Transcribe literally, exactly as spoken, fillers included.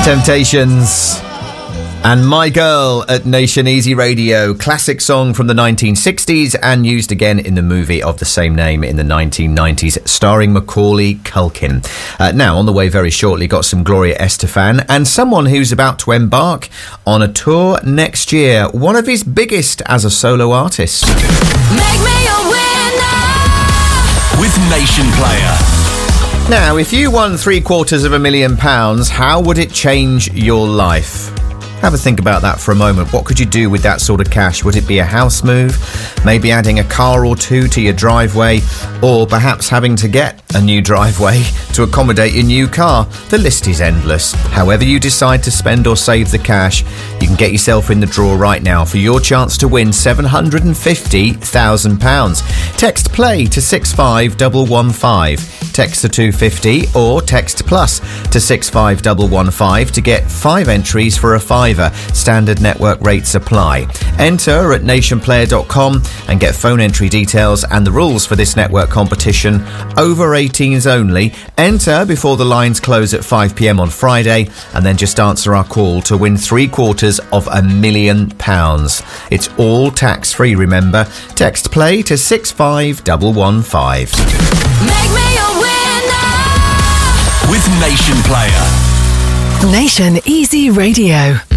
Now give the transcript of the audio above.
Temptations and My Girl at Nation Easy Radio. Classic song from the nineteen sixties and used again in the movie of the same name in the nineteen nineties, starring Macaulay Culkin. Uh, now, on the way very shortly, got some Gloria Estefan and someone who's about to embark on a tour next year, one of his biggest as a solo artist. Make me a winner with Nation Player. Now, if you won three quarters of a million pounds, how would it change your life? Have a think about that for a moment. What could you do with that sort of cash? Would it be a house move? Maybe adding a car or two to your driveway? Or perhaps having to get a new driveway to accommodate your new car? The list is endless. However you decide to spend or save the cash, you can get yourself in the draw right now for your chance to win seven hundred fifty thousand pounds. Text PLAY to six five one one five. Text to two fifty or text plus to six five one one five to get five entries for a fiver. Standard network rates apply. Enter at nation player dot com and get phone entry details and the rules for this network competition. Over eighteens only. Enter before the lines close at five p.m. on Friday and then just answer our call to win three quarters of a million pounds. It's all tax free, remember. Text PLAY to six five one one five. Make me a winner with Nation Player. Nation Easy Radio.